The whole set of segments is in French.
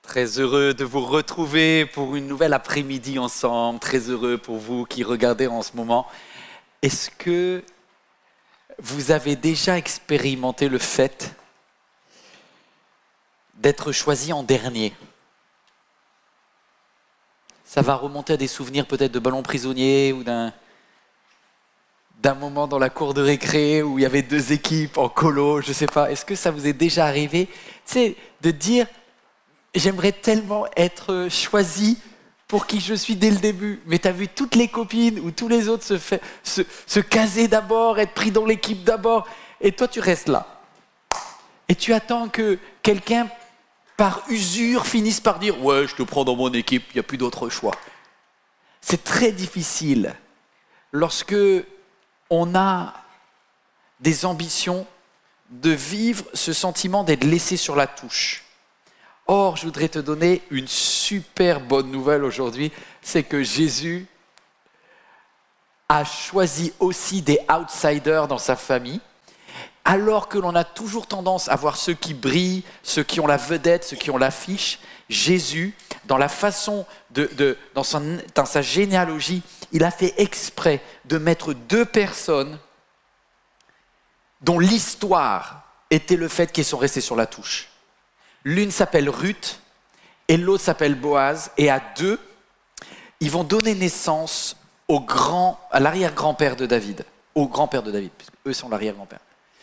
Très heureux de vous retrouver pour une nouvelle après-midi ensemble. Très heureux pour vous qui regardez en ce moment. Est-ce que vous avez déjà expérimenté le fait d'être choisi en dernier? Ça va remonter à des souvenirs peut-être de ballon prisonnier ou d'un moment dans la cour de récré où il y avait deux équipes en colo, je ne sais pas. Est-ce que ça vous est déjà arrivé, de dire « J'aimerais tellement être choisi pour qui je suis dès le début ». Mais tu as vu toutes les copines ou tous les autres se caser d'abord, être pris dans l'équipe d'abord. Et toi, tu restes là. Et tu attends que quelqu'un, par usure, finisse par dire « Ouais, je te prends dans mon équipe, il n'y a plus d'autre choix ». C'est très difficile lorsque on a des ambitions de vivre ce sentiment d'être laissé sur la touche. Or, je voudrais te donner une super bonne nouvelle aujourd'hui, c'est que Jésus a choisi aussi des outsiders dans sa famille, alors que l'on a toujours tendance à voir ceux qui brillent, ceux qui ont la vedette, ceux qui ont l'affiche. Jésus, dans la façon dans sa généalogie, il a fait exprès de mettre deux personnes dont l'histoire était le fait qu'ils sont restés sur la touche. L'une s'appelle Ruth et l'autre s'appelle Boaz. Et à deux, ils vont donner naissance à l'arrière-grand-père de David. Au grand-père de David, puisque eux sont l'arrière-grand-père.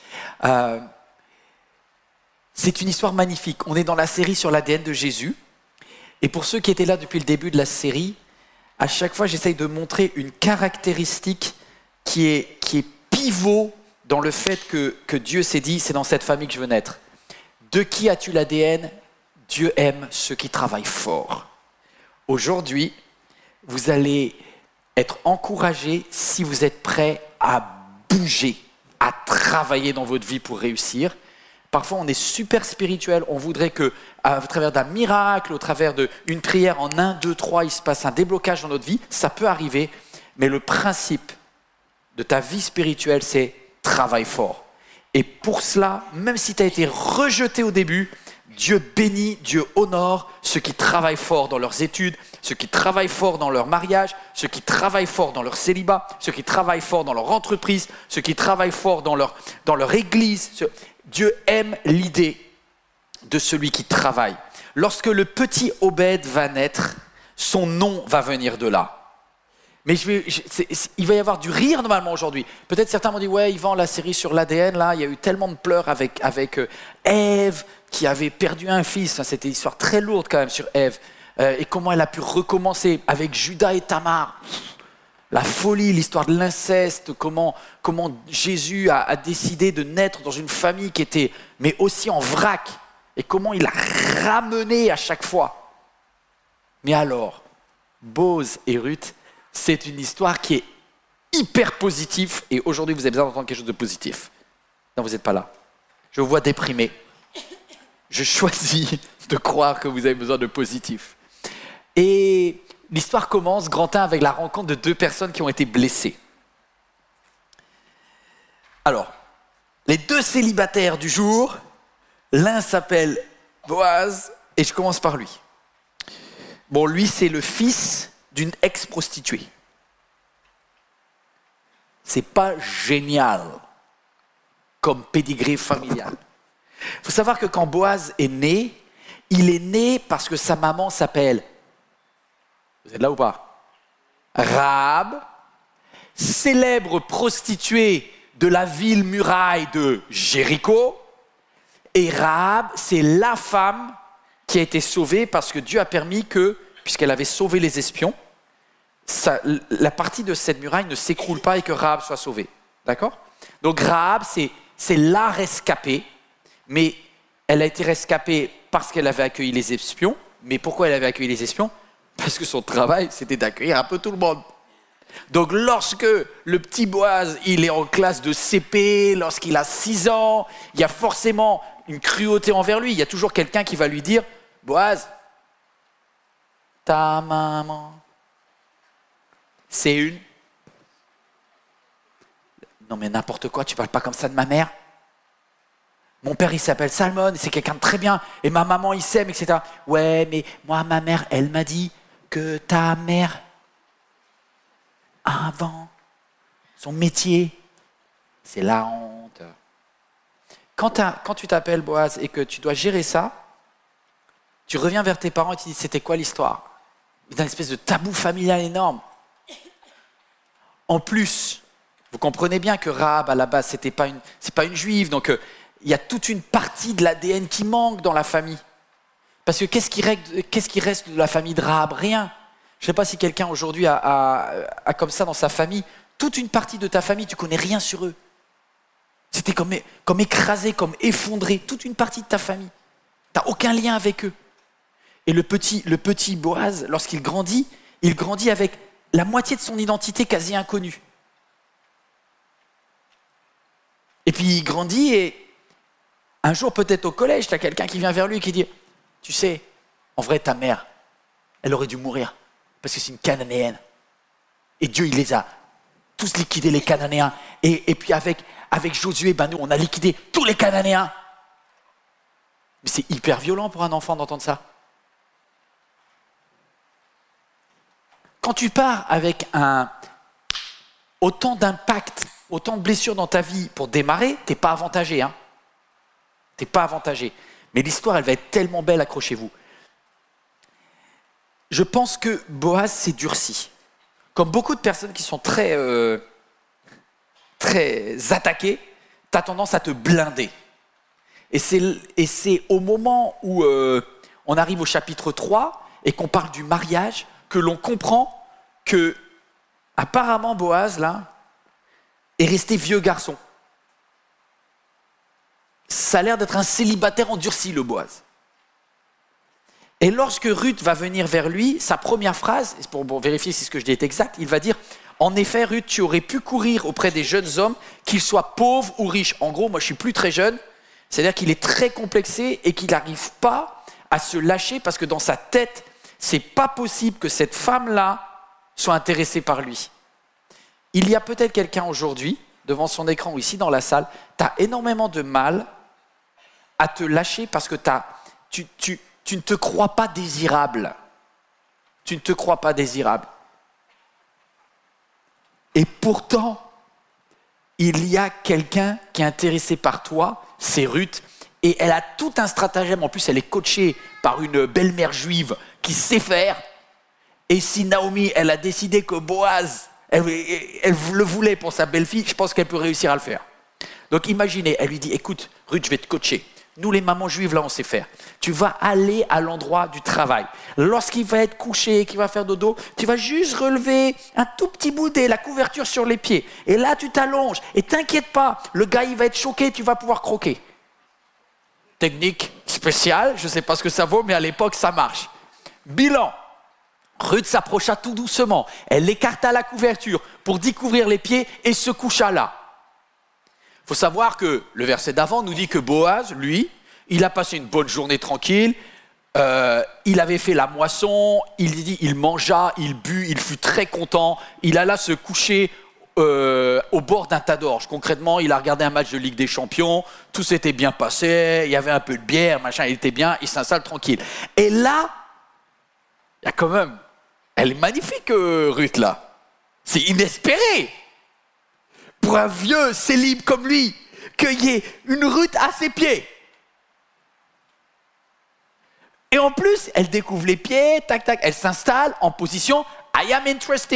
C'est une histoire magnifique. On est dans la série sur l'ADN de Jésus. Et pour ceux qui étaient là depuis le début de la série, à chaque fois, j'essaye de montrer une caractéristique qui est pivot dans le fait que Dieu s'est dit, c'est dans cette famille que je veux naître. De qui as-tu l'ADN? Dieu aime ceux qui travaillent fort. Aujourd'hui, vous allez être encouragés si vous êtes prêts à bouger, à travailler dans votre vie pour réussir. Parfois, on est super spirituel, on voudrait que, à travers d'un miracle, au travers d'une prière en 1, 2, 3, il se passe un déblocage dans notre vie. Ça peut arriver, mais le principe de ta vie spirituelle, c'est travaille fort. Et pour cela, même si tu as été rejeté au début, Dieu bénit, Dieu honore ceux qui travaillent fort dans leurs études, ceux qui travaillent fort dans leur mariage, ceux qui travaillent fort dans leur célibat, ceux qui travaillent fort dans leur entreprise, ceux qui travaillent fort dans leur église. Dieu aime l'idée de celui qui travaille. Lorsque le petit Obed va naître, son nom va venir de là. Mais il va y avoir du rire normalement aujourd'hui. Peut-être certains m'ont dit « Ouais, Yvan, la série sur l'ADN, là, il y a eu tellement de pleurs avec Ève qui avait perdu un fils. » C'était une histoire très lourde quand même sur Ève. Et comment elle a pu recommencer avec Judas et Tamar. La folie, l'histoire de l'inceste, comment Jésus a décidé de naître dans une famille qui était, mais aussi en vrac. Et comment il a ramené à chaque fois. Mais alors, Boaz et Ruth, c'est une histoire qui est hyper positive. Et aujourd'hui, vous avez besoin d'entendre quelque chose de positif. Non, vous n'êtes pas là. Je vous vois déprimé. Je choisis de croire que vous avez besoin de positif. Et l'histoire commence, grand 1, avec la rencontre de deux personnes qui ont été blessées. Alors, les deux célibataires du jour, l'un s'appelle Boaz, et je commence par lui. Bon, lui, c'est le fils d'une ex-prostituée. C'est pas génial comme pédigré familial. Il faut savoir que quand Boaz est né, il est né parce que sa maman s'appelle, vous êtes là ou pas? Rahab, célèbre prostituée de la ville muraille de Jéricho. Et Rahab, c'est la femme qui a été sauvée parce que Dieu a permis que, puisqu'elle avait sauvé les espions, la partie de cette muraille ne s'écroule pas et que Rahab soit sauvée. D'accord? Donc Rahab, c'est la rescapée, mais elle a été rescapée parce qu'elle avait accueilli les espions. Mais pourquoi elle avait accueilli les espions? Parce que son travail, c'était d'accueillir un peu tout le monde. Donc lorsque le petit Boaz, il est en classe de CP, lorsqu'il a 6 ans, il y a forcément une cruauté envers lui. Il y a toujours quelqu'un qui va lui dire « Boaz, ta maman, c'est une... » Non mais n'importe quoi, tu parles pas comme ça de ma mère. Mon père, il s'appelle Salmon, c'est quelqu'un de très bien, et ma maman, il s'aime, etc. Ouais, mais moi, ma mère, elle m'a dit que ta mère, avant, son métier, c'est la honte. Quand tu t'appelles Boaz et que tu dois gérer ça, tu reviens vers tes parents et tu dis, c'était quoi l'histoire? C'est une espèce de tabou familial énorme. En plus, vous comprenez bien que Rahab, à la base, c'est pas une juive, donc il y a toute une partie de l'ADN qui manque dans la famille. Parce que qu'est-ce qui reste de la famille de Rahab? Rien. Je ne sais pas si quelqu'un aujourd'hui a comme ça dans sa famille, toute une partie de ta famille, tu ne connais rien sur eux. C'était comme écrasé, comme effondré, toute une partie de ta famille. Tu n'as aucun lien avec eux. Et le petit Boaz, lorsqu'il grandit, il grandit avec la moitié de son identité quasi inconnue. Et puis il grandit et un jour peut-être au collège, tu as quelqu'un qui vient vers lui et qui dit « Tu sais, en vrai ta mère, elle aurait dû mourir parce que c'est une Cananéenne. Et Dieu, il les a tous liquidés, les Cananéens. Et puis avec Josué, nous, on a liquidé tous les Cananéens. » Mais c'est hyper violent pour un enfant d'entendre ça. Quand tu pars avec autant d'impact, autant de blessures dans ta vie pour démarrer, tu n'es pas avantagé. Tu n'es pas avantagé. Mais l'histoire, elle va être tellement belle, accrochez-vous. Je pense que Boaz s'est durci. Comme beaucoup de personnes qui sont très attaquées, tu as tendance à te blinder. Et c'est au moment où on arrive au chapitre 3 et qu'on parle du mariage que l'on comprend que, apparemment, Boaz, là, est resté vieux garçon. Ça a l'air d'être un célibataire endurci, le Boaz. Et lorsque Ruth va venir vers lui, sa première phrase, pour vérifier si ce que je dis est exact, il va dire « En effet, Ruth, tu aurais pu courir auprès des jeunes hommes, qu'ils soient pauvres ou riches. » En gros, moi, je suis plus très jeune, c'est-à-dire qu'il est très complexé et qu'il n'arrive pas à se lâcher parce que dans sa tête, c'est pas possible que cette femme-là soit intéressée par lui. Il y a peut-être quelqu'un aujourd'hui, devant son écran ou ici dans la salle, tu as énormément de mal à te lâcher parce que tu ne te crois pas désirable. Tu ne te crois pas désirable. Et pourtant, il y a quelqu'un qui est intéressé par toi, c'est Ruth, et elle a tout un stratagème. En plus, elle est coachée par une belle-mère juive qui sait faire. Et si Naomi, elle a décidé que Boaz, elle le voulait pour sa belle-fille, je pense qu'elle peut réussir à le faire. Donc imaginez, elle lui dit, écoute, Ruth, je vais te coacher. Nous, les mamans juives, là, on sait faire. Tu vas aller à l'endroit du travail. Lorsqu'il va être couché, qu'il va faire dodo, tu vas juste relever un tout petit bout de la couverture sur les pieds. Et là, tu t'allonges. Et t'inquiète pas, le gars, il va être choqué, tu vas pouvoir croquer. Technique spéciale, je ne sais pas ce que ça vaut, mais à l'époque, ça marche. Bilan. Ruth s'approcha tout doucement. Elle écarta la couverture pour découvrir les pieds et se coucha là. Il faut savoir que le verset d'avant nous dit que Boaz, lui, il a passé une bonne journée tranquille, il avait fait la moisson, il mangea, il but, il fut très content, il alla se coucher au bord d'un tas d'orge. Concrètement, il a regardé un match de Ligue des Champions, tout s'était bien passé, il y avait un peu de bière, machin, il était bien, il s'installe tranquille. Et là, il y a quand même, elle est magnifique Ruth là, c'est inespéré. Pour un vieux célib comme lui, qu'il y ait une Ruth à ses pieds. Et en plus, elle découvre les pieds, tac, tac, elle s'installe en position « I am interested ».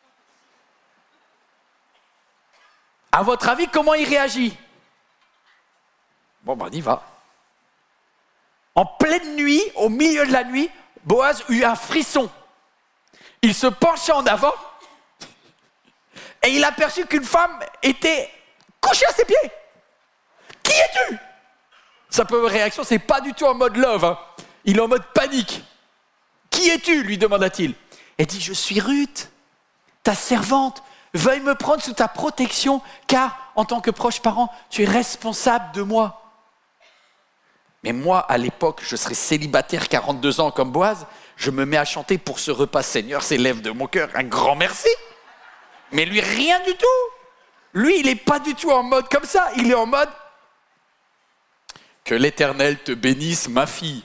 À votre avis, comment il réagit? Bon, on y va. En pleine nuit, au milieu de la nuit, Boaz eut un frisson. Il se pencha en avant et il aperçut qu'une femme était couchée à ses pieds. Qui es-tu? Sa première réaction, c'est pas du tout en mode love. Hein. Il est en mode panique. Qui es-tu? Lui demanda-t-il. Elle dit, je suis Ruth, ta servante. Veuille me prendre sous ta protection, car en tant que proche parent, tu es responsable de moi. Mais moi, à l'époque, je serais célibataire, 42 ans comme Boaz. Je me mets à chanter pour ce repas, Seigneur, s'élève de mon cœur. Un grand merci. Mais lui, rien du tout. Lui, il n'est pas du tout en mode comme ça. Il est en mode Que l'Éternel te bénisse, ma fille.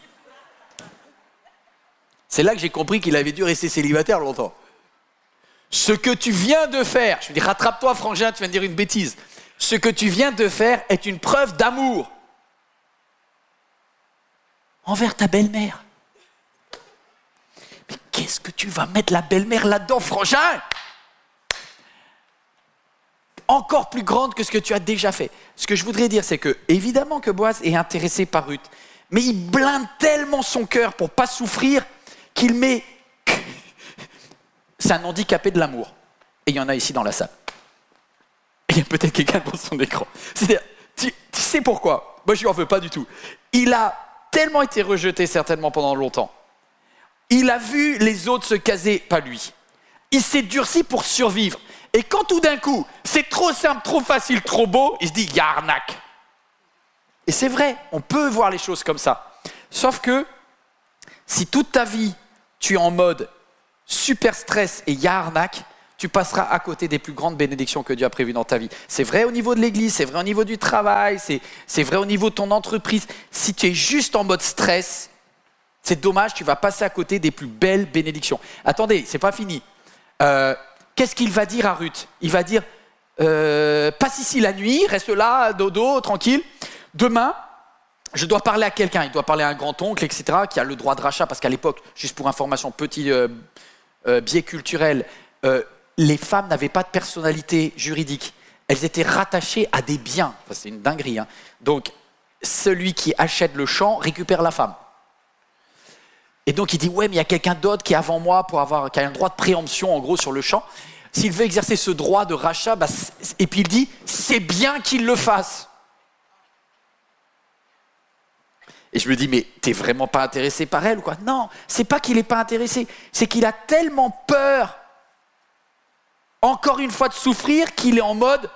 C'est là que j'ai compris qu'il avait dû rester célibataire longtemps. Ce que tu viens de faire, je me dis, rattrape-toi, frangin, tu viens de dire une bêtise. Ce que tu viens de faire est une preuve d'amour envers ta belle-mère. Mais qu'est-ce que tu vas mettre la belle-mère là-dedans, frangin? Encore plus grande que ce que tu as déjà fait. Ce que je voudrais dire, c'est que, évidemment que Boaz est intéressé par Ruth, mais il blinde tellement son cœur pour ne pas souffrir qu'il met... C'est un handicapé de l'amour. Et il y en a ici dans la salle. Et il y a peut-être quelqu'un dans son écran. C'est-à-dire, tu sais pourquoi? Moi, je lui en veux pas du tout. Il a tellement été rejeté, certainement, pendant longtemps. Il a vu les autres se caser, pas lui. Il s'est durci pour survivre. Et quand tout d'un coup, c'est trop simple, trop facile, trop beau, il se dit, il y a arnaque. Et c'est vrai, on peut voir les choses comme ça. Sauf que, si toute ta vie, tu es en mode super stress et il y a arnaque, tu passeras à côté des plus grandes bénédictions que Dieu a prévues dans ta vie. C'est vrai au niveau de l'église, c'est vrai au niveau du travail, c'est vrai au niveau de ton entreprise. Si tu es juste en mode stress, c'est dommage, tu vas passer à côté des plus belles bénédictions. Attendez, c'est pas fini. Qu'est-ce qu'il va dire à Ruth? Il va dire, passe ici la nuit, reste là, dodo, tranquille. Demain, je dois parler à quelqu'un. Il doit parler à un grand-oncle, etc., qui a le droit de rachat. Parce qu'à l'époque, juste pour information, petit biais culturel, les femmes n'avaient pas de personnalité juridique. Elles étaient rattachées à des biens. Enfin, c'est une dinguerie. Hein. Donc, celui qui achète le champ récupère la femme. Et donc il dit, ouais, mais il y a quelqu'un d'autre qui est avant moi qui a un droit de préemption en gros sur le champ. S'il veut exercer ce droit de rachat, et puis il dit, c'est bien qu'il le fasse. Et je me dis, mais t'es vraiment pas intéressé par elle ou quoi? Non, c'est pas qu'il est pas intéressé, c'est qu'il a tellement peur, encore une fois, de souffrir, qu'il est en mode,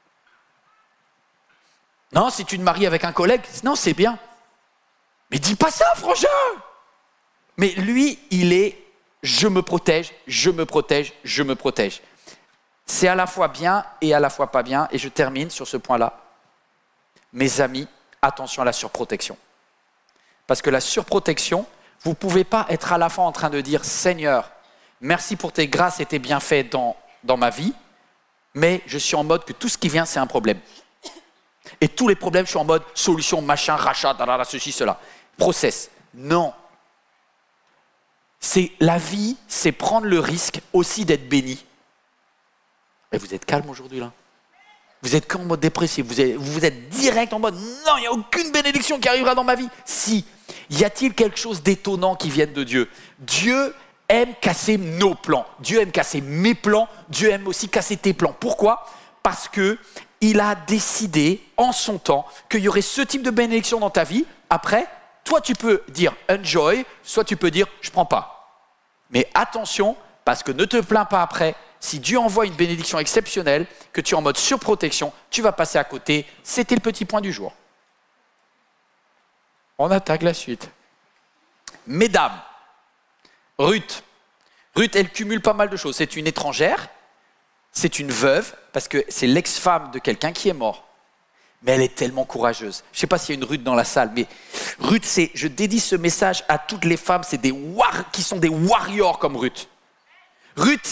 non, si tu te maries avec un collègue, non, c'est bien. Mais dis pas ça, frangin! Mais lui, il est « je me protège, je me protège, je me protège ». C'est à la fois bien et à la fois pas bien. Et je termine sur ce point-là. Mes amis, attention à la surprotection. Parce que la surprotection, vous ne pouvez pas être à la fois en train de dire « Seigneur, merci pour tes grâces et tes bienfaits dans ma vie, mais je suis en mode que tout ce qui vient, c'est un problème. » Et tous les problèmes, je suis en mode solution, machin, rachat, ceci, cela. Process. Non. C'est la vie, c'est prendre le risque aussi d'être béni. Et vous êtes calme aujourd'hui là? Vous êtes qu'en mode dépressif, vous êtes direct en mode non, il n'y a aucune bénédiction qui arrivera dans ma vie. Si, y a-t-il quelque chose d'étonnant qui vienne de Dieu? Dieu aime casser nos plans, Dieu aime casser mes plans, Dieu aime aussi casser tes plans. Pourquoi? Parce qu'il a décidé en son temps qu'il y aurait ce type de bénédiction dans ta vie. Après, toi, tu peux dire « enjoy », soit tu peux dire « je prends pas ». Mais attention, parce que ne te plains pas après, si Dieu envoie une bénédiction exceptionnelle, que tu es en mode surprotection, tu vas passer à côté. C'était le petit point du jour. On attaque la suite. Mesdames, Ruth, elle cumule pas mal de choses. C'est une étrangère, c'est une veuve, parce que c'est l'ex-femme de quelqu'un qui est mort. Mais elle est tellement courageuse. Je ne sais pas s'il y a une Ruth dans la salle, mais Ruth, je dédie ce message à toutes les femmes, c'est qui sont des warriors comme Ruth. Ruth,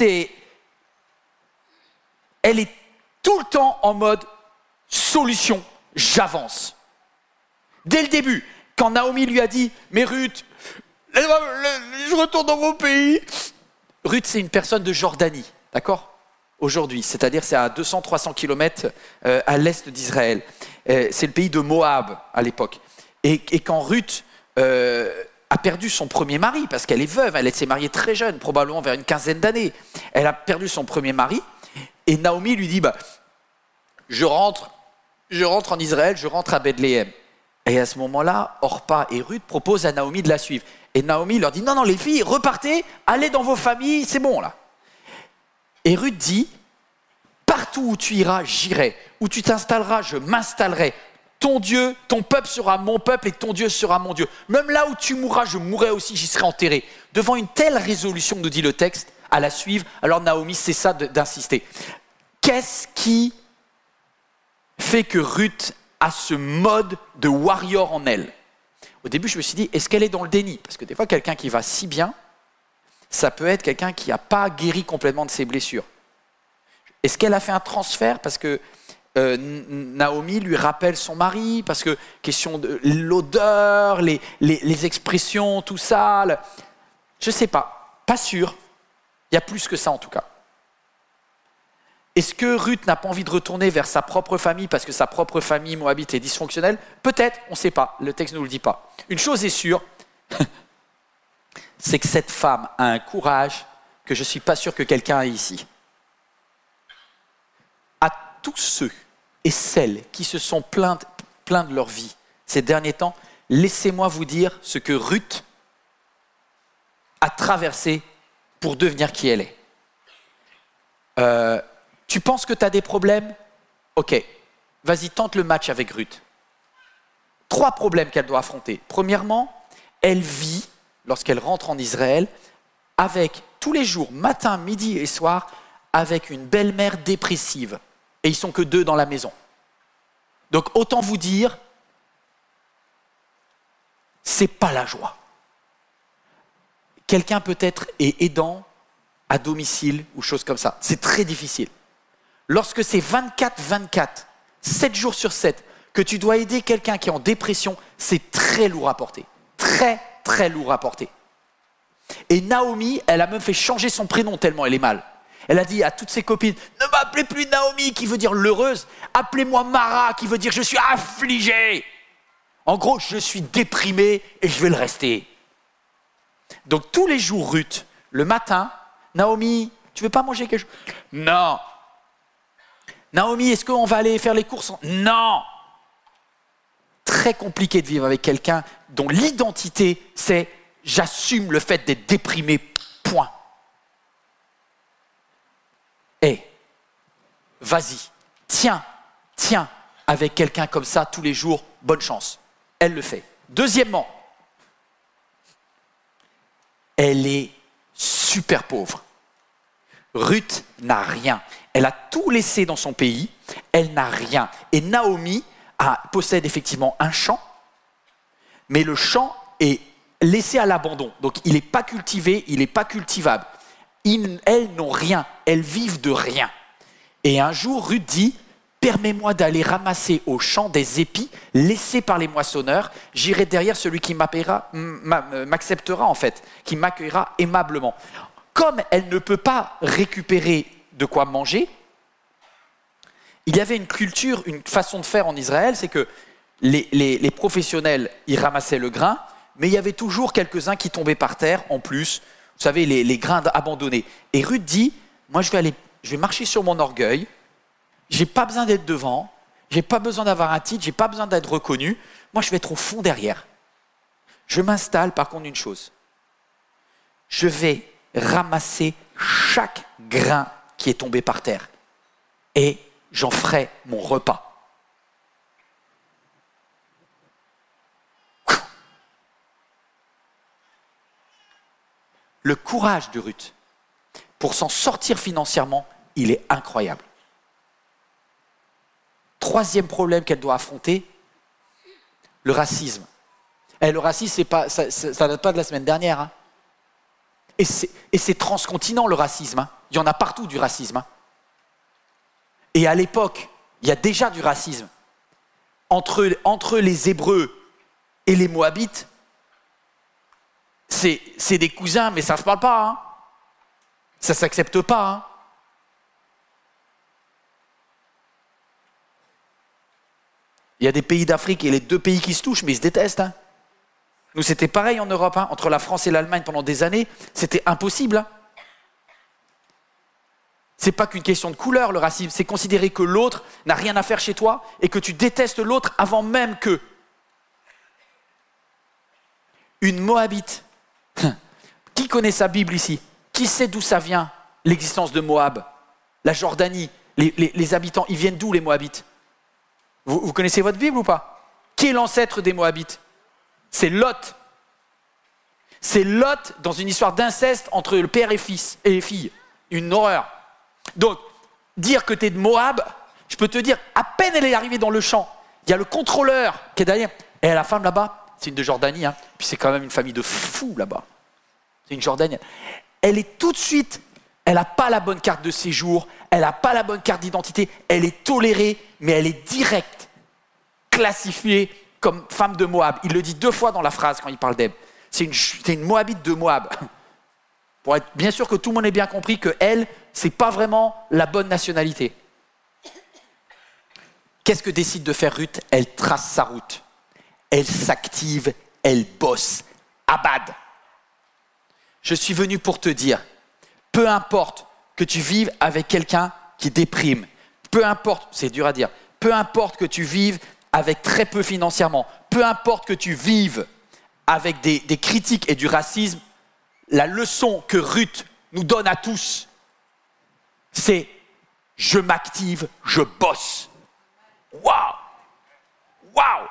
elle est tout le temps en mode solution, j'avance. Dès le début, quand Naomi lui a dit « Mais Ruth, je retourne dans mon pays », Ruth, c'est une personne de Jordanie, d'accord ? Aujourd'hui, c'est-à-dire c'est à 200-300 km à l'est d'Israël. C'est le pays de Moab à l'époque. Et quand Ruth a perdu son premier mari, parce qu'elle est veuve, elle s'est mariée très jeune, probablement vers une quinzaine d'années, elle a perdu son premier mari, et Naomi lui dit je rentre en Israël, je rentre à Bethléem. Et à ce moment-là, Orpa et Ruth proposent à Naomi de la suivre. Et Naomi leur dit non, les filles, repartez, allez dans vos familles, c'est bon là. Et Ruth dit, partout où tu iras, j'irai. Où tu t'installeras, je m'installerai. Ton Dieu, ton peuple sera mon peuple et ton Dieu sera mon Dieu. Même là où tu mourras, je mourrai aussi, j'y serai enterré. Devant une telle résolution, nous dit le texte, à la suivre, alors Naomi cessa d'insister. Qu'est-ce qui fait que Ruth a ce mode de warrior en elle. Au début, je me suis dit, est-ce qu'elle est dans le déni? Parce que des fois, quelqu'un qui va si bien, ça peut être quelqu'un qui n'a pas guéri complètement de ses blessures. Est-ce qu'elle a fait un transfert parce que Naomi lui rappelle son mari, parce que question de l'odeur, les expressions, tout ça, je ne sais pas sûr. Il y a plus que ça en tout cas. Est-ce que Ruth n'a pas envie de retourner vers sa propre famille parce que sa propre famille moabite est dysfonctionnelle? Peut-être, on ne sait pas, le texte ne nous le dit pas. Une chose est sûre, c'est que cette femme a un courage que je ne suis pas sûr que quelqu'un ait ici. À tous ceux et celles qui se sont plaints de leur vie ces derniers temps, laissez-moi vous dire ce que Ruth a traversé pour devenir qui elle est. Tu penses que tu as des problèmes? Ok, vas-y, tente le match avec Ruth. 3 problèmes qu'elle doit affronter. Premièrement, elle vit, lorsqu'elle rentre en Israël, avec tous les jours, matin, midi et soir, avec une belle-mère dépressive. Et ils sont que 2 dans la maison. Donc autant vous dire, c'est pas la joie. Quelqu'un peut-être est aidant à domicile ou choses comme ça. C'est très difficile. Lorsque c'est 24/24, 7 jours sur 7, que tu dois aider quelqu'un qui est en dépression, c'est très lourd à porter. Très, très lourd à porter. Et Naomi, elle a même fait changer son prénom tellement elle est mal. Elle a dit à toutes ses copines, ne m'appelez plus Naomi, qui veut dire l'heureuse, appelez-moi Mara, qui veut dire je suis affligée. En gros, je suis déprimée et je vais le rester. Donc tous les jours, Ruth, le matin, Naomi, tu veux pas manger quelque chose? Non. Naomi, est-ce qu'on va aller faire les courses? Non. Très compliqué de vivre avec quelqu'un dont l'identité, c'est j'assume le fait d'être déprimé, point. Vas-y, tiens avec quelqu'un comme ça tous les jours, bonne chance. Elle le fait. Deuxièmement, elle est super pauvre. Ruth n'a rien. Elle a tout laissé dans son pays, elle n'a rien. Et Naomi possède effectivement un champ, mais le champ est laissé à l'abandon. Donc il n'est pas cultivé, il n'est pas cultivable. Elles n'ont rien, elles vivent de rien. Et un jour, Ruth dit, permets-moi d'aller ramasser au champ des épis laissés par les moissonneurs. J'irai derrière celui qui m'acceptera en fait, qui m'accueillera aimablement. Comme elle ne peut pas récupérer de quoi manger, il y avait une culture, une façon de faire en Israël, c'est que les professionnels, ils ramassaient le grain, mais il y avait toujours quelques-uns qui tombaient par terre en plus, vous savez, les grains abandonnés. Et Ruth dit, moi je vais marcher sur mon orgueil, j'ai pas besoin d'être devant, j'ai pas besoin d'avoir un titre, j'ai pas besoin d'être reconnu, moi je vais être au fond derrière. Je m'installe par contre une chose, je vais ramasser chaque grain qui est tombé par terre et j'en ferai mon repas. Le courage de Ruth pour s'en sortir financièrement, il est incroyable. 3e problème qu'elle doit affronter, le racisme. Le racisme, ça ne date pas de la semaine dernière. Hein. Et c'est transcontinent le racisme. Hein. Il y en a partout du racisme. Hein. Et à l'époque, il y a déjà du racisme. Entre les Hébreux et les Moabites, c'est des cousins, mais ça ne se parle pas. Hein. Ça ne s'accepte pas. Hein. Il y a des pays d'Afrique et les 2 pays qui se touchent, mais ils se détestent. Hein. Nous, c'était pareil en Europe. Hein. Entre la France et l'Allemagne pendant des années, c'était impossible. Hein. C'est pas qu'une question de couleur, le racisme. C'est considérer que l'autre n'a rien à faire chez toi et que tu détestes l'autre avant même que. Une Moabite. Qui connaît sa Bible ici? Qui sait d'où ça vient, l'existence de Moab? La Jordanie, les habitants, ils viennent d'où les Moabites? Vous connaissez votre Bible ou pas? Qui est l'ancêtre des Moabites? C'est Lot. C'est Lot dans une histoire d'inceste entre le père et les filles. Une horreur. Donc, dire que tu es de Moab, je peux te dire, à peine elle est arrivée dans le champ, Il y a le contrôleur qui est derrière. Et la femme là-bas, c'est une de Jordanie, hein. Puis c'est quand même une famille de fous là-bas. C'est une Jordanienne. Elle est tout de suite, elle n'a pas la bonne carte de séjour, elle n'a pas la bonne carte d'identité, elle est tolérée, mais elle est directe, classifiée comme femme de Moab. Il le dit 2 fois dans la phrase quand il parle d'elle. C'est une Moabite de Moab. Pour être bien sûr que tout le monde ait bien compris qu'elle, ce n'est pas vraiment la bonne nationalité. Qu'est-ce que décide de faire Ruth? Elle trace sa route. Elle s'active, elle bosse. Abad. Je suis venu pour te dire, peu importe que tu vives avec quelqu'un qui déprime, peu importe, c'est dur à dire, peu importe que tu vives avec très peu financièrement, peu importe que tu vives avec des critiques et du racisme, la leçon que Ruth nous donne à tous, c'est « je m'active, je bosse ». Waouh! Waouh!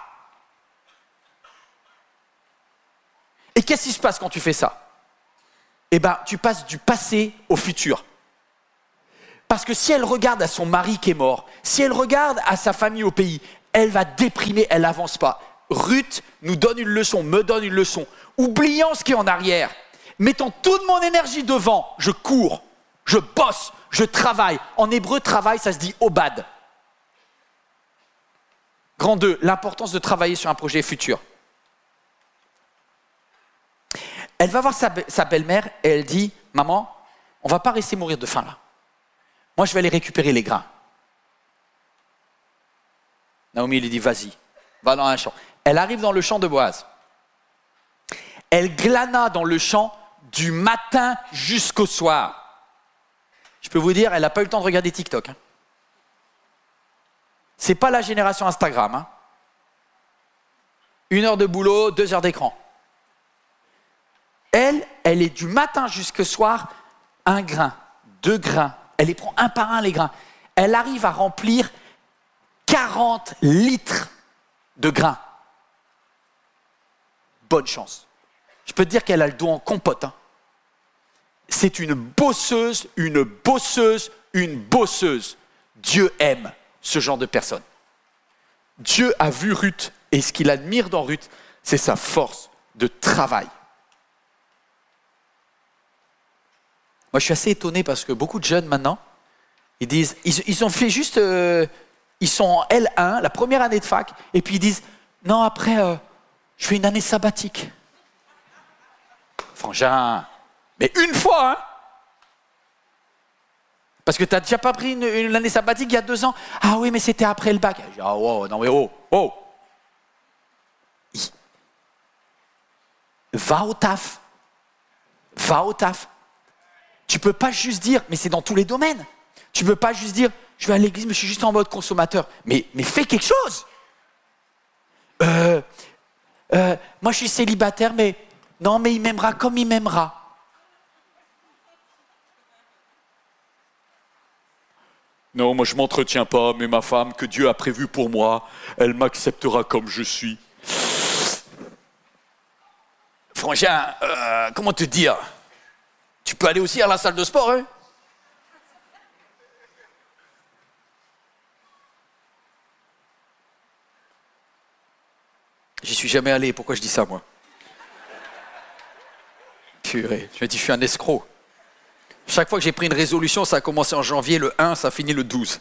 Et qu'est-ce qui se passe quand tu fais ça? Eh bien, tu passes du passé au futur. Parce que si elle regarde à son mari qui est mort, si elle regarde à sa famille au pays, elle va déprimer, elle n'avance pas. Ruth nous donne une leçon, me donne une leçon. Oubliant ce qui est en arrière, mettant toute mon énergie devant, je cours, je bosse, je travaille. En hébreu, travail, ça se dit obad. Grand 2, l'importance de travailler sur un projet futur. Elle va voir sa belle-mère et elle dit « Maman, on ne va pas rester mourir de faim là. Moi, je vais aller récupérer les grains. » Naomi lui dit « Vas-y, va dans un champ. » Elle arrive dans le champ de Boaz. Elle glana dans le champ du matin jusqu'au soir. Je peux vous dire, elle n'a pas eu le temps de regarder TikTok. Hein. Ce n'est pas la génération Instagram. Hein. 1 heure de boulot, 2 heures d'écran. Elle est du matin jusqu'au soir, 1 grain, 2 grains. Elle les prend un par un, les grains. Elle arrive à remplir 40 litres de grains. Bonne chance. Je peux te dire qu'elle a le dos en compote. Hein. C'est une bosseuse, une bosseuse, une bosseuse. Dieu aime ce genre de personne. Dieu a vu Ruth et ce qu'il admire dans Ruth, c'est sa force de travail. Moi, je suis assez étonné parce que beaucoup de jeunes maintenant, ils disent, ils ont fait juste, ils sont en L1, la première année de fac, et puis ils disent, non, après, je fais une année sabbatique. Frangin, mais une fois, hein? Parce que tu n'as déjà pas pris une année sabbatique il y a 2 ans. Ah oui, mais c'était après le bac. Ah oh, non mais oh. Va au taf. Va au taf. Tu ne peux pas juste dire, mais c'est dans tous les domaines. Tu ne peux pas juste dire, je vais à l'église, mais je suis juste en mode consommateur. Mais fais quelque chose. Moi, je suis célibataire, mais non, mais il m'aimera comme il m'aimera. Non, moi je ne m'entretiens pas, mais ma femme, que Dieu a prévue pour moi, elle m'acceptera comme je suis. Frangin, comment te dire? Tu peux aller aussi à la salle de sport, hein? J'y suis jamais allé, pourquoi je dis ça, moi? Purée, je me dis, je suis un escroc. Chaque fois que j'ai pris une résolution, ça a commencé en janvier, le 1, ça finit le 12.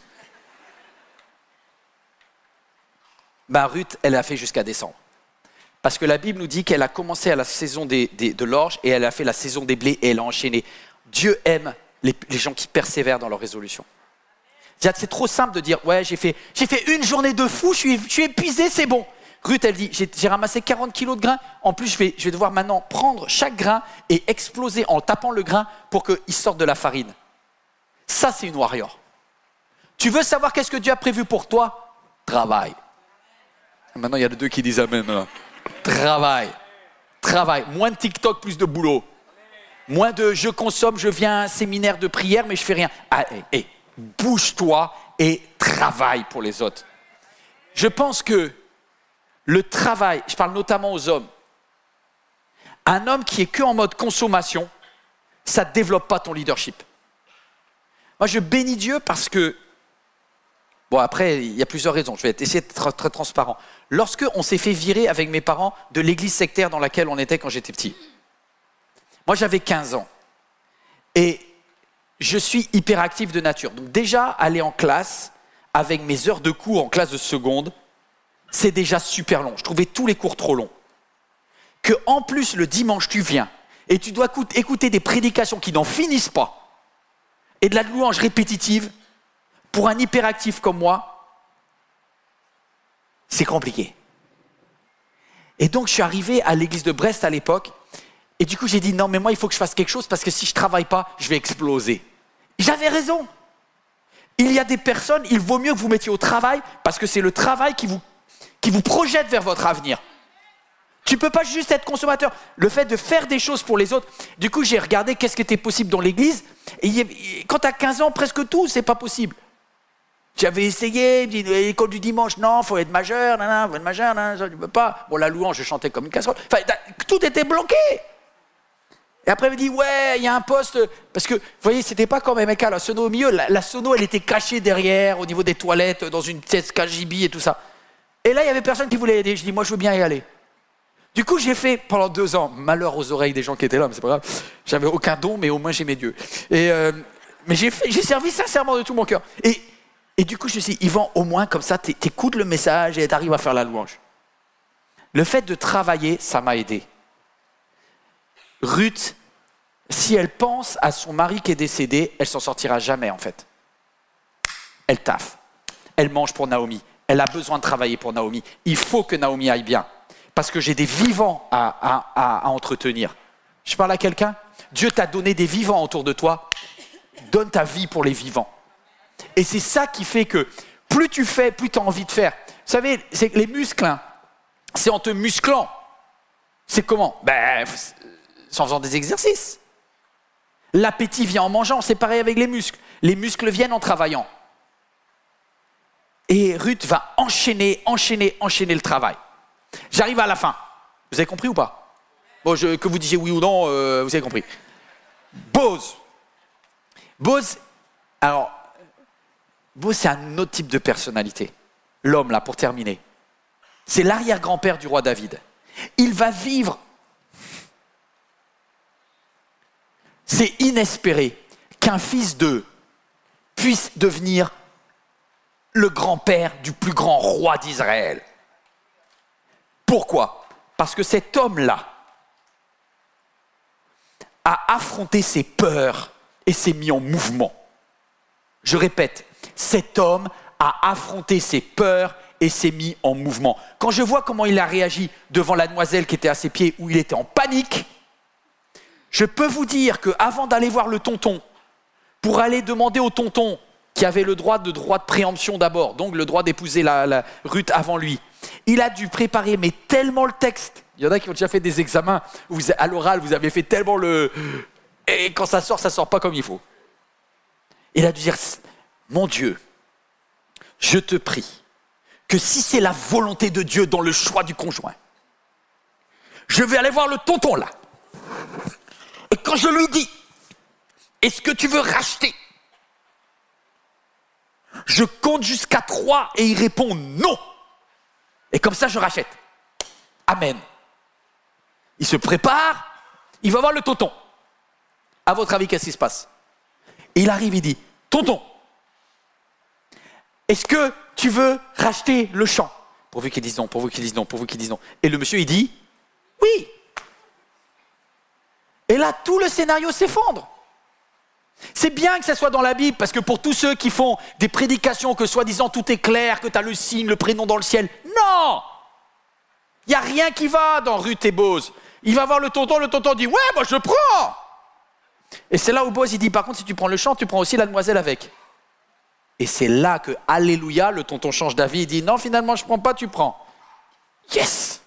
Ruth, elle a fait jusqu'à décembre. Parce que la Bible nous dit qu'elle a commencé à la saison de l'orge et elle a fait la saison des blés et elle a enchaîné. Dieu aime les gens qui persévèrent dans leurs résolutions. C'est trop simple de dire, ouais, j'ai fait une journée de fou, je suis épuisé, c'est bon. Ruth, elle dit, j'ai ramassé 40 kilos de grains. En plus, je vais devoir maintenant prendre chaque grain et exploser en tapant le grain pour qu'il sorte de la farine. Ça, c'est une warrior. Tu veux savoir qu'est-ce que Dieu a prévu pour toi? Travail. Maintenant, il y a 2 qui disent amen. Là. Travail. Moins de TikTok, plus de boulot. Moins de je consomme, je viens à un séminaire de prière, mais je fais rien. Bouge-toi et travaille pour les autres. Je pense que le travail, je parle notamment aux hommes, un homme qui est que en mode consommation, ça ne développe pas ton leadership. Moi, je bénis Dieu parce que Bon, après, il y a plusieurs raisons. Je vais essayer d'être très transparent. Lorsque on s'est fait virer avec mes parents de l'église sectaire dans laquelle on était quand j'étais petit, moi, j'avais 15 ans. Et je suis hyperactif de nature. Donc déjà, aller en classe, avec mes heures de cours en classe de seconde, c'est déjà super long. Je trouvais tous les cours trop longs. Que en plus, le dimanche, tu viens et tu dois écouter des prédications qui n'en finissent pas et de la louange répétitive, pour un hyperactif comme moi, c'est compliqué. Et donc, je suis arrivé à l'église de Brest à l'époque. Et du coup, j'ai dit, non, mais moi, il faut que je fasse quelque chose parce que si je ne travaille pas, je vais exploser. J'avais raison. Il y a des personnes, il vaut mieux que vous mettiez au travail parce que c'est le travail qui vous projette vers votre avenir. Tu ne peux pas juste être consommateur. Le fait de faire des choses pour les autres. Du coup, j'ai regardé qu'est-ce qui était possible dans l'église. Et quand tu as 15 ans, presque tout, c'est pas possible. J'avais essayé, l'école du dimanche, non, il faut être majeur, faut être majeur, ça, tu peux pas. Bon, la louange, je chantais comme une casserole. Enfin, tout était bloqué. Et après, il me dit, ouais, il y a un poste. Parce que, vous voyez, c'était pas comme MK, la sono au milieu. La sono, elle était cachée derrière, au niveau des toilettes, dans une pièce KGB et tout ça. Et là, il y avait personne qui voulait aider. Je dis, moi, je veux bien y aller. Du coup, j'ai fait pendant 2 ans, malheur aux oreilles des gens qui étaient là, mais c'est pas grave. J'avais aucun don, mais au moins j'aimais Dieu. Mais j'ai servi sincèrement de tout mon cœur. Et du coup, je me suis dit, Yvan, au moins, comme ça, t'écoutes le message et t'arrives à faire la louange. Le fait de travailler, ça m'a aidé. Ruth, si elle pense à son mari qui est décédé, elle s'en sortira jamais, en fait. Elle taffe. Elle mange pour Naomi. Elle a besoin de travailler pour Naomi. Il faut que Naomi aille bien. Parce que j'ai des vivants à entretenir. Je parle à quelqu'un? Dieu t'a donné des vivants autour de toi. Donne ta vie pour les vivants. Et c'est ça qui fait que plus tu fais, plus tu as envie de faire. Vous savez, c'est les muscles, hein, c'est en te musclant. C'est comment? C'est en faisant des exercices. L'appétit vient en mangeant, c'est pareil avec les muscles. Les muscles viennent en travaillant. Et Ruth va enchaîner le travail. J'arrive à la fin. Vous avez compris ou pas? Bon, que vous disiez oui ou non, vous avez compris. Boz, alors, Boz, c'est un autre type de personnalité. L'homme, là, pour terminer. C'est l'arrière-grand-père du roi David. Il va vivre. C'est inespéré qu'un fils d'eux puisse devenir le grand-père du plus grand roi d'Israël. Pourquoi? Parce que cet homme-là a affronté ses peurs et s'est mis en mouvement. Je répète, cet homme a affronté ses peurs et s'est mis en mouvement. Quand je vois comment il a réagi devant la demoiselle qui était à ses pieds, où il était en panique, je peux vous dire qu'avant d'aller voir le tonton, pour aller demander au tonton, qui avait le droit de préemption d'abord, donc le droit d'épouser la Ruth avant lui, il a dû préparer mais tellement le texte. Il y en a qui ont déjà fait des examens où à l'oral, vous avez fait tellement le... Et quand ça sort pas comme il faut. Il a dû dire, mon Dieu, je te prie que si c'est la volonté de Dieu dans le choix du conjoint, je vais aller voir le tonton là. Et quand je lui dis, est-ce que tu veux racheter? Je compte jusqu'à 3 et il répond non. Et comme ça, je rachète. Amen. Il se prépare, il va voir le tonton. À votre avis, qu'est-ce qui se passe? Et il arrive, il dit, tonton, est-ce que tu veux racheter le champ? Pourvu qu'ils disent non, pourvu qu'ils disent non, pourvu qu'ils disent non. Et le monsieur, il dit, oui. Et là, tout le scénario s'effondre. C'est bien que ça soit dans la Bible, parce que pour tous ceux qui font des prédications que soi-disant tout est clair, que tu as le signe, le prénom dans le ciel, non! Il n'y a rien qui va dans Ruth et Boz. Il va voir le tonton dit, ouais, moi je prends! Et c'est là où Boz, il dit, par contre, si tu prends le champ, tu prends aussi la demoiselle avec. Et c'est là que, alléluia, le tonton change d'avis, il dit, non, finalement, je ne prends pas, tu prends. Yes!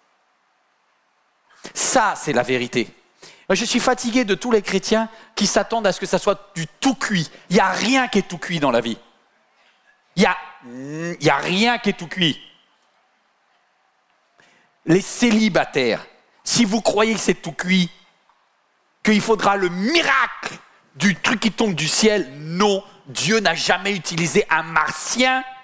Ça, c'est la vérité. Je suis fatigué de tous les chrétiens qui s'attendent à ce que ça soit du tout cuit. Il n'y a rien qui est tout cuit dans la vie. Il n'y a rien qui est tout cuit. Les célibataires, si vous croyez que c'est tout cuit, qu'il faudra le miracle du truc qui tombe du ciel, non, Dieu n'a jamais utilisé un martien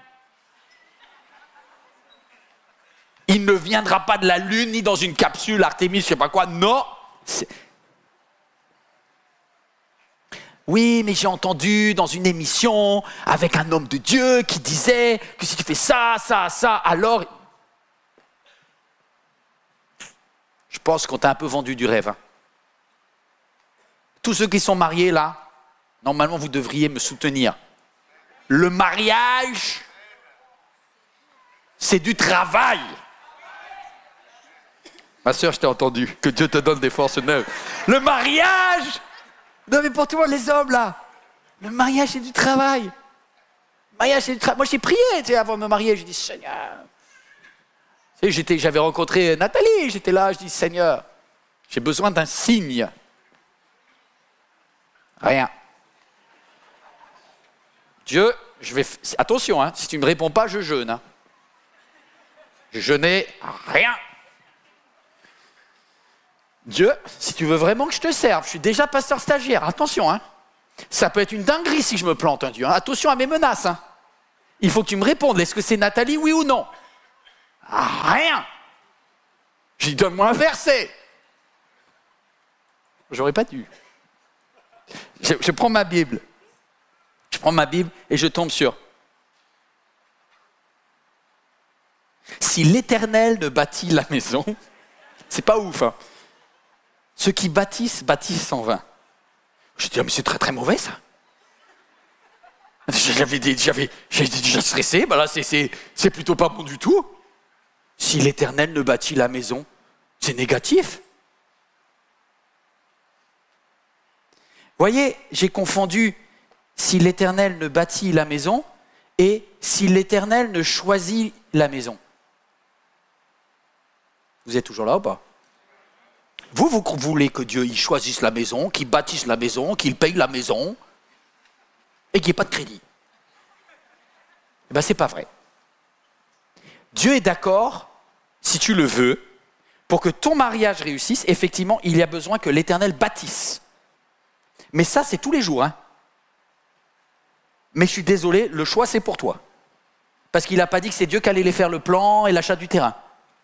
Il ne viendra pas de la Lune, ni dans une capsule, Artémis, je sais pas quoi. Non. Oui, mais j'ai entendu dans une émission avec un homme de Dieu qui disait que si tu fais ça, alors... Je pense qu'on t'a un peu vendu du rêve. Hein. Tous ceux qui sont mariés là, normalement vous devriez me soutenir. Le mariage, c'est du travail. Ma sœur, je t'ai entendu. Que Dieu te donne des forces neuves. Le mariage, non mais pour tout le monde, les hommes là, le mariage c'est du travail. Le mariage c'est du travail. Moi j'ai prié avant de me marier, j'ai dit Seigneur. J'avais rencontré Nathalie, j'étais là, je dis Seigneur, j'ai besoin d'un signe. Rien. Dieu, attention, hein, si tu ne me réponds pas, je jeûne. Hein. Je n'ai rien. Dieu, si tu veux vraiment que je te serve, je suis déjà pasteur stagiaire, attention. Hein. Ça peut être une dinguerie si je me plante, hein, Dieu. Hein. Attention à mes menaces. Hein. Il faut que tu me répondes, est-ce que c'est Nathalie, oui ou non? Rien. J'ai dit, donne-moi un verset. J'aurais pas dû. Je prends ma Bible. Je prends ma Bible et je tombe sur. Si l'Éternel ne bâtit la maison, c'est pas ouf. Hein. Ceux qui bâtissent en vain. Je dis, mais c'est très très mauvais ça. J'ai déjà stressé, ben là c'est plutôt pas bon du tout. Si l'Éternel ne bâtit la maison, c'est négatif. Voyez, j'ai confondu si l'Éternel ne bâtit la maison et si l'Éternel ne choisit la maison. Vous êtes toujours là ou pas? Vous voulez que Dieu il choisisse la maison, qu'il bâtisse la maison, qu'il paye la maison et qu'il n'y ait pas de crédit. Eh bien, c'est pas vrai. Dieu est d'accord, si tu le veux, pour que ton mariage réussisse, effectivement, il y a besoin que l'Éternel bâtisse. Mais ça, c'est tous les jours. Hein. Mais je suis désolé, le choix, c'est pour toi. Parce qu'il n'a pas dit que c'est Dieu qui allait les faire le plan et l'achat du terrain.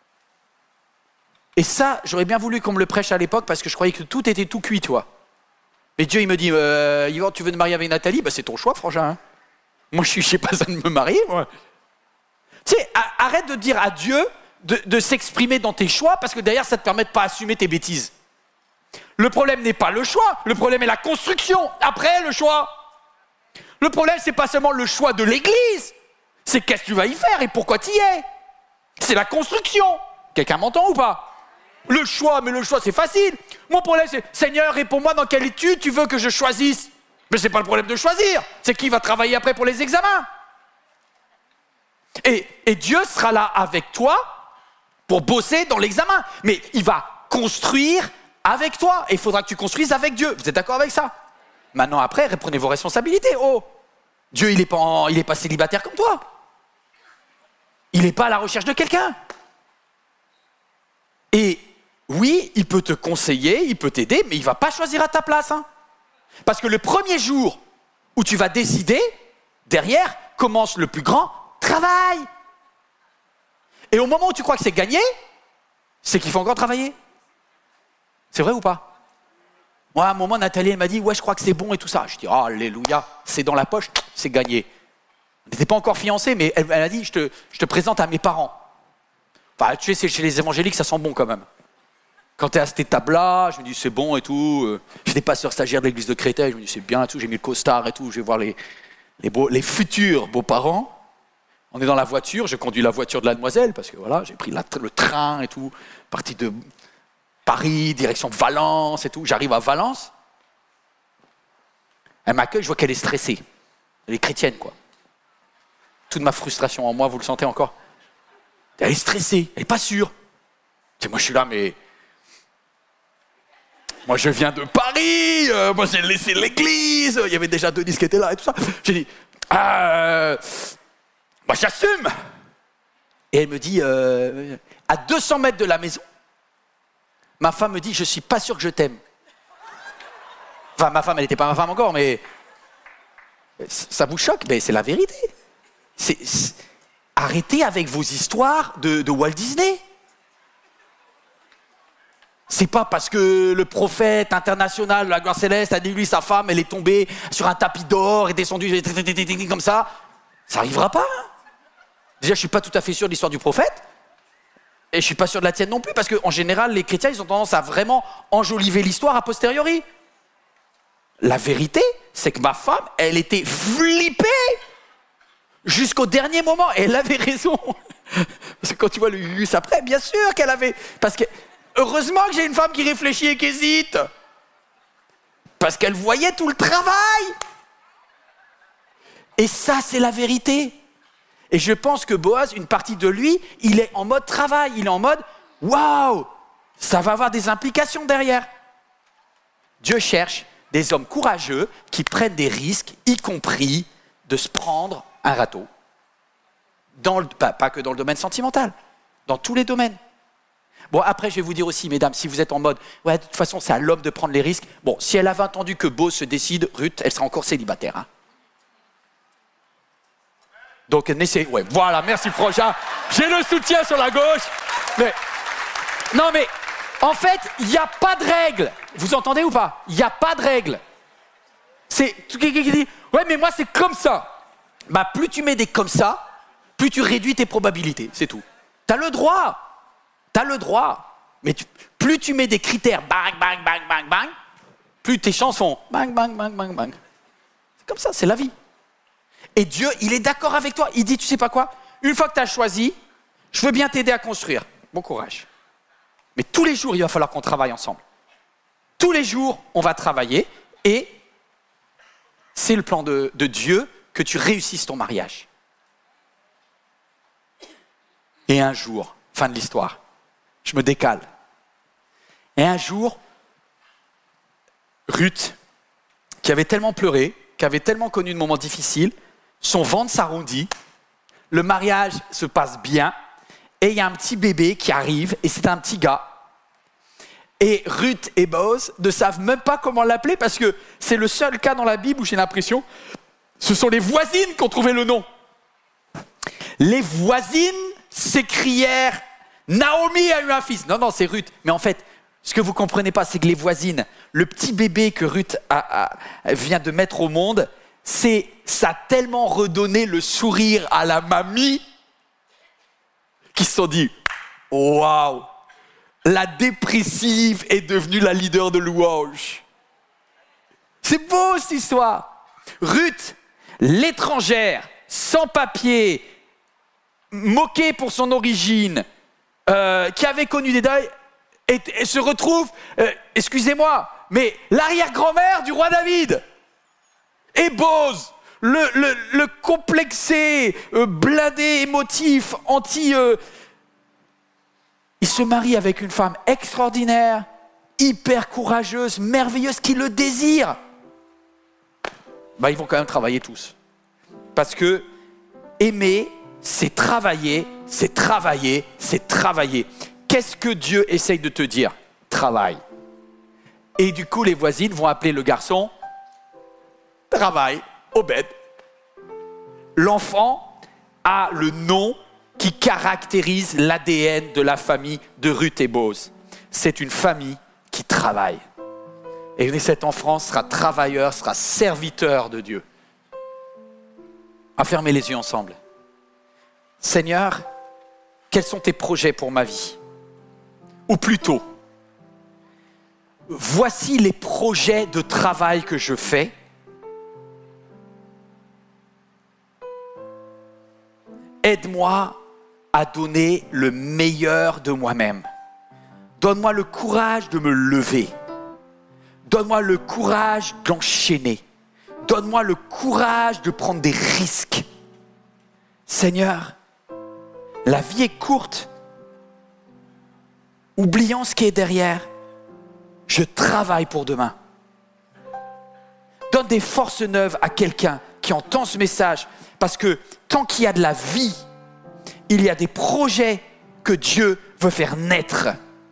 Et ça, j'aurais bien voulu qu'on me le prêche à l'époque, parce que je croyais que tout était tout cuit, toi. Mais Dieu, il me dit, Yvan, tu veux te marier avec Nathalie? Ben, c'est ton choix, frangin. Hein. Moi, je n'ai pas besoin de me marier, moi. Tu sais, arrête de dire à Dieu de s'exprimer dans tes choix, parce que derrière, ça ne te permet de pas assumer tes bêtises. Le problème n'est pas le choix, le problème est la construction, après le choix. Le problème, c'est pas seulement le choix de l'église, c'est qu'est-ce que tu vas y faire et pourquoi tu y es. C'est la construction. Quelqu'un m'entend ou pas? Le choix, c'est facile. Mon problème, c'est, Seigneur, réponds-moi dans quelle étude tu veux que je choisisse. Mais c'est pas le problème de choisir, c'est qui va travailler après pour les examens. Et Dieu sera là avec toi pour bosser dans l'examen. Mais il va construire avec toi. Et il faudra que tu construises avec Dieu. Vous êtes d'accord avec ça? Maintenant, après, reprenez vos responsabilités. Oh, Dieu, il est pas célibataire comme toi. Il n'est pas à la recherche de quelqu'un. Et oui, il peut te conseiller, il peut t'aider, mais il ne va pas choisir à ta place. Hein. Parce que le premier jour où tu vas décider, derrière, commence le plus grand travail. Et au moment où tu crois que c'est gagné, c'est qu'il faut encore travailler. C'est vrai ou pas? Moi, à un moment, Nathalie, elle m'a dit, ouais, je crois que c'est bon et tout ça. Je dis, oh, alléluia, c'est dans la poche, c'est gagné. On n'était pas encore fiancés, mais elle a dit, je te présente à mes parents. Enfin, tu sais, chez les évangéliques, ça sent bon quand même. Quand tu es à cette étape-là, je me dis, c'est bon et tout. J'étais pasteur stagiaire de l'église de Créteil, je me dis, c'est bien et tout. J'ai mis le costard et tout, je vais voir les futurs beaux-parents. On est dans la voiture, je conduis la voiture de la demoiselle, parce que voilà, j'ai pris le train et tout, parti de Paris, direction Valence et tout. J'arrive à Valence. Elle m'accueille, je vois qu'elle est stressée. Elle est chrétienne, quoi. Toute ma frustration en moi, vous le sentez encore? Elle est stressée, elle n'est pas sûre. Tu sais, moi, je suis là, mais... Moi, je viens de Paris, moi, j'ai laissé l'église, il y avait déjà Denis qui était là et tout ça. J'ai dit, moi, j'assume. Et elle me dit, à 200 mètres de la maison, ma femme me dit, je ne suis pas sûr que je t'aime. Enfin, ma femme, elle n'était pas ma femme encore, mais ça vous choque? Mais c'est la vérité. arrêtez avec vos histoires de Walt Disney. C'est pas parce que le prophète international de la gloire céleste a dit lui, sa femme, elle est tombée sur un tapis d'or et descendue comme ça. Ça n'arrivera pas. Déjà, je suis pas tout à fait sûr de l'histoire du prophète. Et je suis pas sûr de la tienne non plus, parce qu'en général, les chrétiens, ils ont tendance à vraiment enjoliver l'histoire a posteriori. La vérité, c'est que ma femme, elle était flippée jusqu'au dernier moment. Et elle avait raison. Parce que quand tu vois le Gus après, bien sûr qu'elle avait... Parce que heureusement que j'ai une femme qui réfléchit et qui hésite. Parce qu'elle voyait tout le travail. Et ça, c'est la vérité. Et je pense que Boaz, une partie de lui, il est en mode travail. Il est en mode, waouh, ça va avoir des implications derrière. Dieu cherche des hommes courageux qui prennent des risques, y compris de se prendre un râteau. Pas que dans le domaine sentimental, dans tous les domaines. Bon, après, je vais vous dire aussi, mesdames, si vous êtes en mode, ouais, de toute façon, c'est à l'homme de prendre les risques. Bon, si elle avait entendu que Boaz se décide, Ruth, elle sera encore célibataire. Hein. Donc, ouais, voilà, merci Froja. J'ai le soutien sur la gauche. Non, mais en fait, il n'y a pas de règle. Vous entendez ou pas? Il n'y a pas de règle. C'est qui dit, ouais, mais moi, c'est comme ça. Bah, plus tu mets des comme ça, plus tu réduis tes probabilités. C'est tout. T'as le droit. Mais plus tu mets des critères bang, bang, bang, bang, bang, plus tes chances font bang, bang, bang, bang, bang. C'est comme ça, c'est la vie. Et Dieu, il est d'accord avec toi. Il dit, tu sais pas quoi? Une fois que tu as choisi, je veux bien t'aider à construire. Bon courage. Mais tous les jours, il va falloir qu'on travaille ensemble. Tous les jours, on va travailler et c'est le plan de Dieu que tu réussisses ton mariage. Et un jour, fin de l'histoire, je me décale. Et un jour, Ruth, qui avait tellement pleuré, qui avait tellement connu de moments difficiles, son ventre s'arrondit, le mariage se passe bien, et il y a un petit bébé qui arrive, et c'est un petit gars. Et Ruth et Boaz ne savent même pas comment l'appeler, parce que c'est le seul cas dans la Bible où j'ai l'impression, ce sont les voisines qui ont trouvé le nom. Les voisines s'écrièrent, Naomi a eu un fils. Non, c'est Ruth. Mais en fait, ce que vous ne comprenez pas, c'est que les voisines, le petit bébé que Ruth vient de mettre au monde, ça a tellement redonné le sourire à la mamie qu'ils se sont dit, waouh, la dépressive est devenue la leader de louange. C'est beau cette histoire. Ruth, l'étrangère, sans papier, moquée pour son origine, qui avait connu des deuils, et se retrouve, excusez-moi, mais l'arrière-grand-mère du roi David. Et Boaz, le complexé, blindé, émotif, il se marie avec une femme extraordinaire, hyper courageuse, merveilleuse, qui le désire. Bah, ils vont quand même travailler tous. Parce que aimer, c'est travailler, c'est travailler, c'est travailler. Qu'est-ce que Dieu essaye de te dire? Travaille. Et du coup, les voisines vont appeler le garçon Travail, Obed. L'enfant a le nom qui caractérise l'ADN de la famille de Ruth et Boaz. C'est une famille qui travaille. Et cet enfant sera travailleur, sera serviteur de Dieu. À fermer les yeux ensemble. Seigneur, quels sont tes projets pour ma vie? Ou plutôt, voici les projets de travail que je fais. Aide-moi à donner le meilleur de moi-même. Donne-moi le courage de me lever. Donne-moi le courage d'enchaîner. Donne-moi le courage de prendre des risques. Seigneur, la vie est courte. Oublions ce qui est derrière. Je travaille pour demain. Donne des forces neuves à quelqu'un qui entend ce message. Parce que tant qu'il y a de la vie, il y a des projets que Dieu veut faire naître.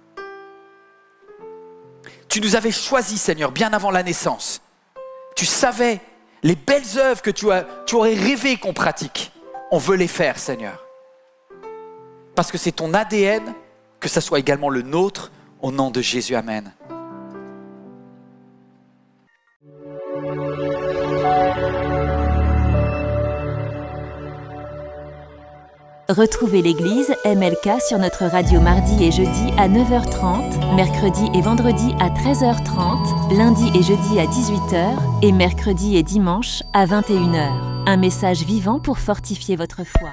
Tu nous avais choisis, Seigneur, bien avant la naissance. Tu savais les belles œuvres que tu aurais rêvé qu'on pratique. On veut les faire, Seigneur. parce que c'est ton ADN, que ça soit également le nôtre, au nom de Jésus, amen. Retrouvez l'église MLK sur notre radio mardi et jeudi à 9h30, mercredi et vendredi à 13h30, lundi et jeudi à 18h et mercredi et dimanche à 21h. Un message vivant pour fortifier votre foi.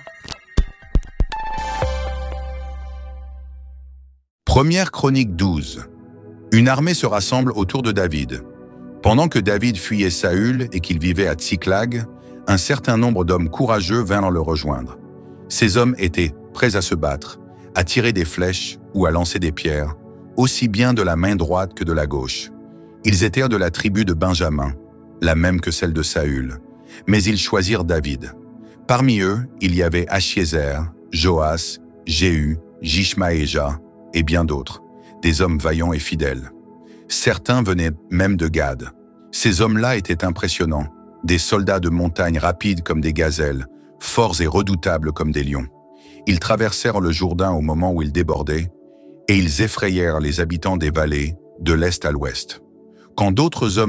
Première Chronique 12. Une armée se rassemble autour de David. Pendant que David fuyait Saül et qu'il vivait à Tsiklag, un certain nombre d'hommes courageux vinrent le rejoindre. Ces hommes étaient prêts à se battre, à tirer des flèches ou à lancer des pierres, aussi bien de la main droite que de la gauche. Ils étaient de la tribu de Benjamin, la même que celle de Saül, mais ils choisirent David. Parmi eux, il y avait Achiézer, Joas, Jéhu, Jishmaéja et bien d'autres, des hommes vaillants et fidèles. Certains venaient même de Gad. Ces hommes-là étaient impressionnants, des soldats de montagne rapides comme des gazelles, forts et redoutables comme des lions. Ils traversèrent le Jourdain au moment où il débordait, et ils effrayèrent les habitants des vallées de l'est à l'ouest. Quand d'autres hommes